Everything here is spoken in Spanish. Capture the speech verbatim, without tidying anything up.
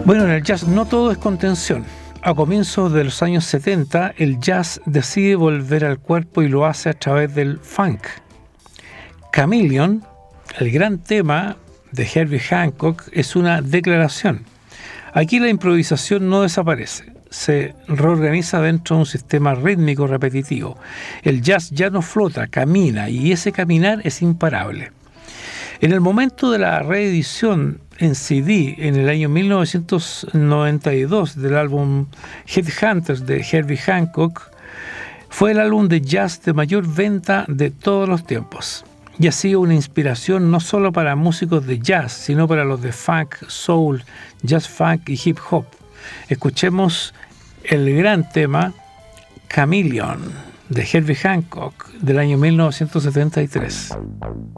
Bueno, en el jazz no todo es contención. A comienzos de los años setenta, el jazz decide volver al cuerpo y lo hace a través del funk. Chameleon, el gran tema de Herbie Hancock, es una declaración. Aquí la improvisación no desaparece, se reorganiza dentro de un sistema rítmico repetitivo. El jazz ya no flota, camina, y ese caminar es imparable. En el momento de la reedición en C D en el año mil novecientos noventa y dos del álbum Headhunters de Herbie Hancock, fue el álbum de jazz de mayor venta de todos los tiempos y ha sido una inspiración no solo para músicos de jazz, sino para los de funk, soul, jazz funk y hip hop. Escuchemos el gran tema Chameleon de Herbie Hancock del año mil novecientos setenta y tres.